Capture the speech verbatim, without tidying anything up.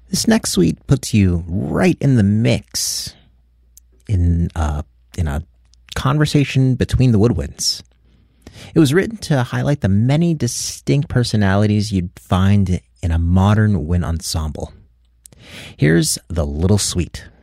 This next suite puts you right in the mix in, uh, in a conversation between the woodwinds. It was written to highlight the many distinct personalities you'd find in a modern wind ensemble. Here's The Little Suite.